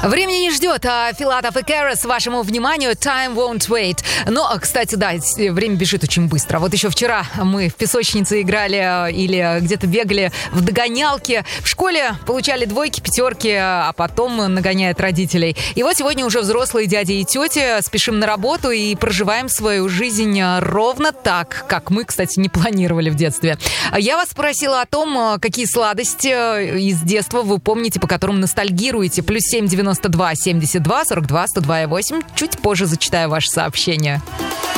Времени не ждет, а Филатов и Кэрос вашему вниманию «Time won't wait». Но, кстати, да, время бежит очень быстро. Вот еще вчера мы в песочнице играли или где-то бегали в догонялки. В школе получали двойки, пятерки, а потом нагоняют родителей. И вот сегодня уже взрослые дяди и тети спешим на работу и проживаем свою жизнь ровно так, как мы, кстати, не планировали в детстве. Я вас спросила о том, какие сладости из детства вы помните, по которым ностальгируете. +7 92 72 42 102 8. Чуть позже зачитаю ваше сообщение.